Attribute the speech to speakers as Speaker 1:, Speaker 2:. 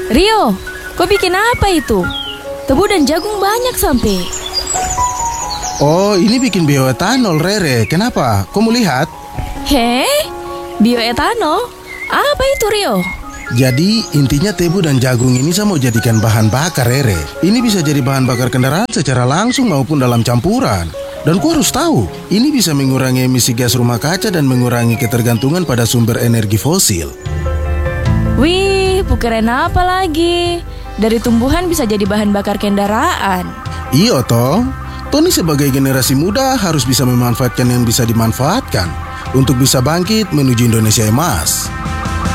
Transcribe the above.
Speaker 1: Rio, kau bikin apa itu? Tebu dan jagung banyak sampai.
Speaker 2: Oh, ini bikin bioetanol, Rere. Kenapa? Kau mau lihat?
Speaker 1: Bioetanol? Apa itu, Rio?
Speaker 2: Jadi intinya tebu dan jagung ini saya mau jadikan bahan bakar, Rere. Ini bisa jadi bahan bakar kendaraan secara langsung maupun dalam campuran. Dan kau harus tahu, ini bisa mengurangi emisi gas rumah kaca dan mengurangi ketergantungan pada sumber energi fosil.
Speaker 1: Wih, keren apa lagi? Dari tumbuhan bisa jadi bahan bakar kendaraan.
Speaker 2: Iya toh, Tony sebagai generasi muda harus bisa memanfaatkan yang bisa dimanfaatkan untuk bisa bangkit menuju Indonesia emas.